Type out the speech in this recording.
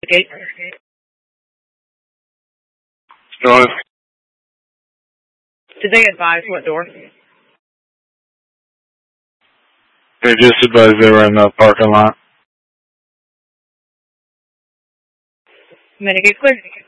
gate. No, Did they advise what door? they just advised they were in the parking lot. Mitigate clear.